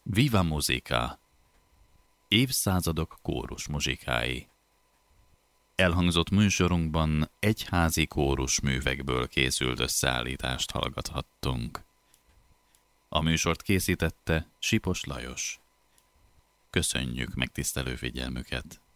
Viva Musica! Évszázadok kórus muzsikái. Elhangzott műsorunkban egyházi kórusművekből készült összeállítást hallgathattunk. A műsort készítette Sipos Lajos. Köszönjük megtisztelő figyelmüket!